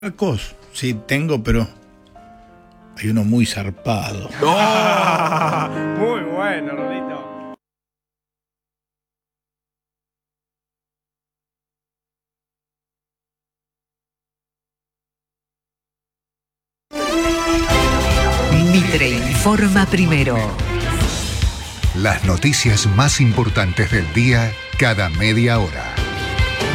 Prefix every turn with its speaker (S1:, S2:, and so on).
S1: Tacos, sí tengo, pero hay uno muy zarpado.
S2: Muy bueno, Rolito.
S3: Mitre informa primero.
S4: Las noticias más importantes del día cada media hora.